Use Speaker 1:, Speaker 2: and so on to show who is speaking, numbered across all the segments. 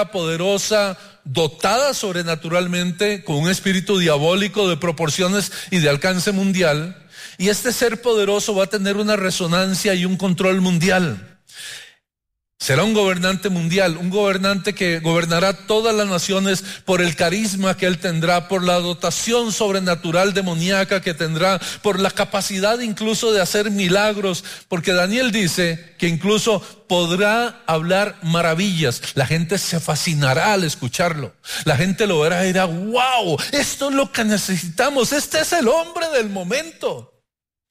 Speaker 1: poderosa, dotada sobrenaturalmente, con un espíritu diabólico de proporciones y de alcance mundial. Y este ser poderoso va a tener una resonancia y un control mundial. Será un gobernante mundial, un gobernante que gobernará todas las naciones por el carisma que él tendrá, por la dotación sobrenatural demoníaca que tendrá, por la capacidad incluso de hacer milagros, porque Daniel dice que incluso podrá hablar maravillas. La gente se fascinará al escucharlo. La gente lo verá y dirá: wow, esto es lo que necesitamos, este es el hombre del momento.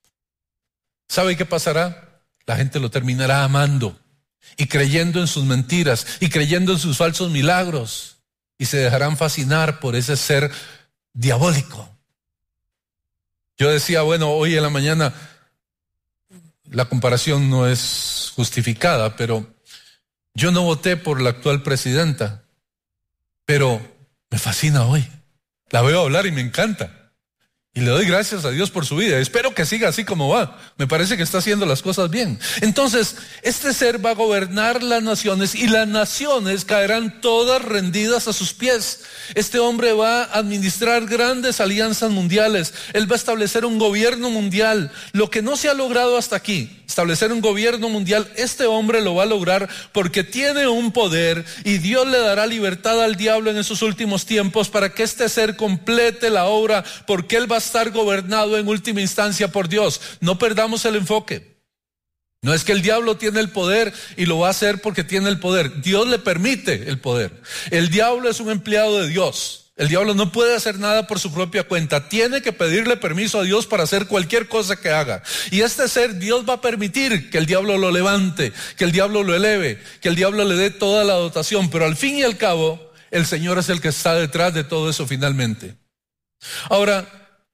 Speaker 1: ¿Sabe qué pasará? La gente lo terminará amando y creyendo en sus mentiras y creyendo en sus falsos milagros, y se dejarán fascinar por ese ser diabólico. Yo decía, bueno, hoy en la mañana la comparación no es justificada, pero yo no voté por la actual presidenta, pero me fascina hoy. La veo hablar y me encanta. Y le doy gracias a Dios por su vida. Espero que siga así como va. Me parece que está haciendo las cosas bien. Entonces, este ser va a gobernar las naciones y las naciones caerán todas rendidas a sus pies. Este hombre va a administrar grandes alianzas mundiales. Él va a establecer un gobierno mundial. Lo que no se ha logrado hasta aquí, establecer un gobierno mundial, este hombre lo va a lograr porque tiene un poder, y Dios le dará libertad al diablo en esos últimos tiempos para que este ser complete la obra, porque él va a estar gobernado en última instancia por Dios. No perdamos el enfoque. No es que el diablo tiene el poder y lo va a hacer porque tiene el poder. Dios le permite el poder. El diablo es un empleado de Dios. El diablo no puede hacer nada por su propia cuenta. Tiene que pedirle permiso a Dios para hacer cualquier cosa que haga. Y este ser, Dios va a permitir que el diablo lo levante, que el diablo lo eleve, que el diablo le dé toda la dotación. Pero al fin y al cabo, el Señor es el que está detrás de todo eso finalmente. Ahora,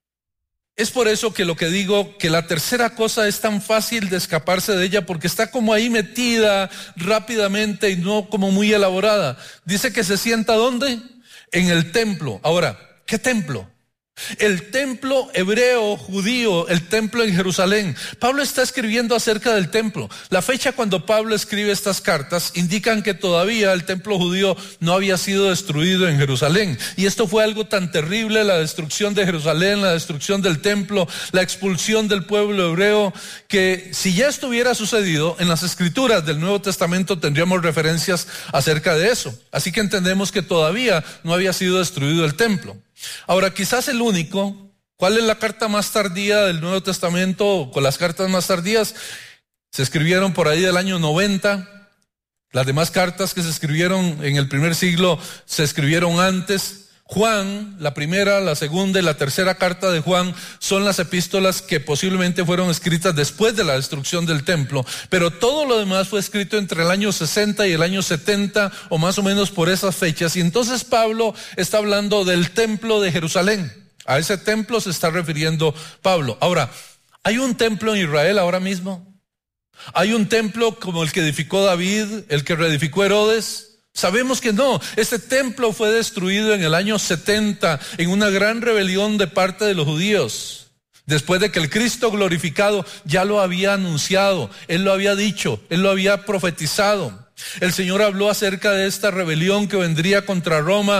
Speaker 1: es por eso que lo que digo, que la tercera cosa es tan fácil de escaparse de ella, porque está como ahí metida rápidamente y no como muy elaborada. Dice que se sienta ¿dónde? En el templo. Ahora, ¿qué templo? El templo hebreo, judío, el templo en Jerusalén. Pablo está escribiendo acerca del templo. La fecha cuando Pablo escribe estas cartas indican que todavía el templo judío no había sido destruido en Jerusalén. Y esto fue algo tan terrible, la destrucción de Jerusalén, la destrucción del templo, la expulsión del pueblo hebreo, que si ya estuviera sucedido, en las escrituras del Nuevo Testamento tendríamos referencias acerca de eso. Así que entendemos que todavía no había sido destruido el templo. Ahora, quizás el único, ¿cuál es la carta más tardía del Nuevo Testamento? Con las cartas más tardías, se escribieron por ahí del año 90. Las demás cartas que se escribieron en el primer siglo se escribieron antes. Juan, la primera, la segunda y la tercera carta de Juan son las epístolas que posiblemente fueron escritas después de la destrucción del templo, pero todo lo demás fue escrito entre el año 60 y el año 70 o más o menos por esas fechas. Y entonces Pablo está hablando del templo de Jerusalén. A ese templo se está refiriendo Pablo. Ahora, ¿hay un templo en Israel ahora mismo? ¿Hay un templo como el que edificó David, el que reedificó Herodes? Sabemos que no. Este templo fue destruido en el año 70 en una gran rebelión de parte de los judíos. Después de que el Cristo glorificado ya lo había anunciado, Él lo había dicho, Él lo había profetizado. El Señor habló acerca de esta rebelión que vendría contra Roma,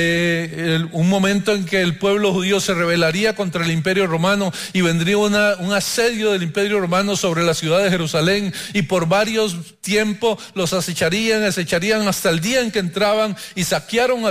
Speaker 1: de un momento en que el pueblo judío se rebelaría contra el imperio romano y vendría un asedio del imperio romano sobre la ciudad de Jerusalén, y por varios tiempos los acecharían hasta el día en que entraban y saquearon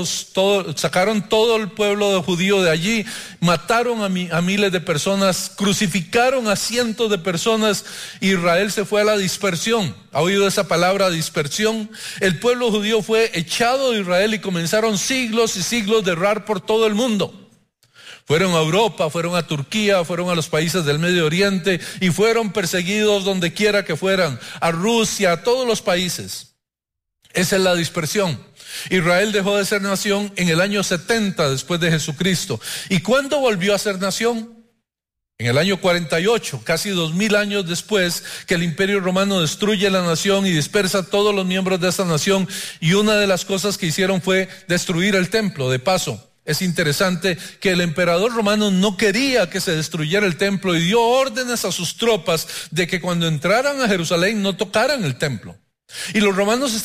Speaker 1: sacaron todo el pueblo judío de allí, mataron a miles de personas, crucificaron a cientos de personas. Israel se fue a la dispersión. ¿Ha oído esa palabra, dispersión? El pueblo judío fue echado de Israel y comenzaron siglos y siglos de errar por todo el mundo. Fueron a Europa, fueron a Turquía, fueron a los países del Medio Oriente y fueron perseguidos donde quiera que fueran, a Rusia, a todos los países. Esa es la dispersión. Israel dejó de ser nación en el año 70 después de Jesucristo. ¿Y cuándo volvió a ser nación? En el año 48, casi 2000 años después que el imperio romano destruye la nación y dispersa a todos los miembros de esa nación, y una de las cosas que hicieron fue destruir el templo. De paso, es interesante que el emperador romano no quería que se destruyera el templo y dio órdenes a sus tropas de que cuando entraran a Jerusalén no tocaran el templo. Y los romanos